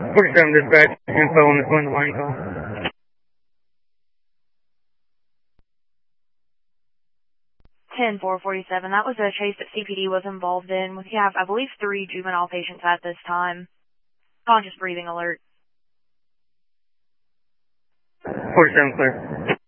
47 dispatch, info on this one line call. 10-447, that was a chase that CPD was involved in. We have, I believe, 3 juvenile patients at this time. Conscious breathing alert. 47 clear.